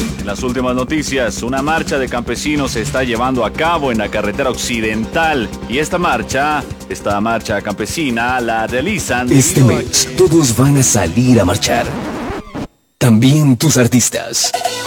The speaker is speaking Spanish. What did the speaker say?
En las últimas noticias, una marcha de campesinos se está llevando a cabo en la carretera occidental y esta marcha campesina la realizan... Este mes todos van a salir a marchar. También tus artistas.